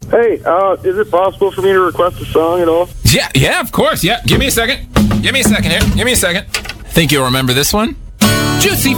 Hey, is it possible for me to request a song at all? Yeah, of course. Yeah, give me a second. Give me a second here. Give me a second. Think you'll remember this one? Juicy